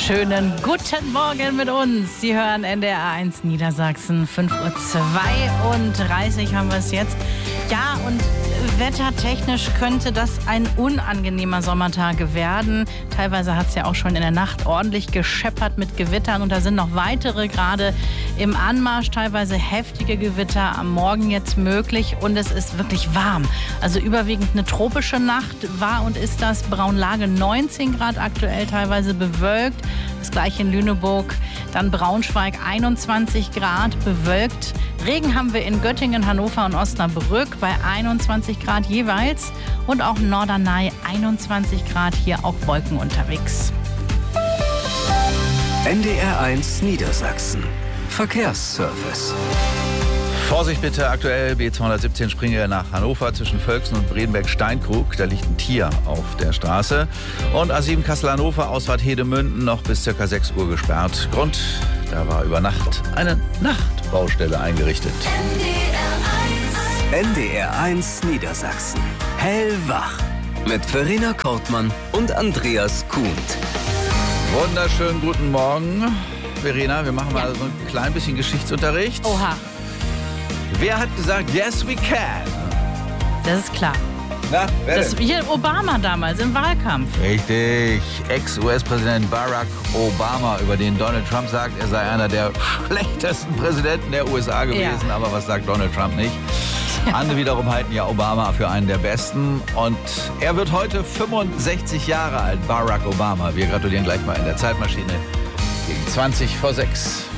Schönen guten Morgen mit uns. Sie hören NDR 1 Niedersachsen, 5:32 Uhr haben wir es jetzt. Ja, und wettertechnisch könnte das ein unangenehmer Sommertag werden. Teilweise hat es ja auch schon in der Nacht ordentlich gescheppert mit Gewittern und da sind noch weitere gerade im Anmarsch, teilweise heftige Gewitter am Morgen jetzt möglich und es ist wirklich warm. Also überwiegend eine tropische Nacht war und ist das. Braunlage 19 Grad aktuell, teilweise bewölkt. Das gleiche in Lüneburg, dann Braunschweig 21 Grad bewölkt. Regen haben wir in Göttingen, Hannover und Osnabrück bei 21 Grad jeweils. Und auch Norderney 21 Grad, hier auch Wolken unterwegs. NDR 1 Niedersachsen. Verkehrsservice. Vorsicht bitte, aktuell B217 Springe nach Hannover zwischen Völksen und Bredenberg-Steinkrug. Da liegt ein Tier auf der Straße. Und A7 Kassel-Hannover, Ausfahrt Hedemünden, noch bis ca. 6 Uhr gesperrt. Grund, da war über Nacht eine Nachtbaustelle eingerichtet. NDR 1 Niedersachsen. Hellwach. Mit Verena Kortmann und Andreas Kuhnt. Wunderschönen guten Morgen, Verena. Wir machen mal so ein klein bisschen Geschichtsunterricht. Oha. Wer hat gesagt, yes we can? Das ist klar. Na, wer Das denn? hier Obama damals im Wahlkampf. Richtig. Ex-US-Präsident Barack Obama, über den Donald Trump sagt, er sei einer der schlechtesten Präsidenten der USA gewesen. Ja. Aber was sagt Donald Trump nicht? Andere wiederum halten ja Obama für einen der besten. Und er wird heute 65 Jahre alt, Barack Obama. Wir gratulieren gleich mal in der Zeitmaschine gegen 20 vor 6.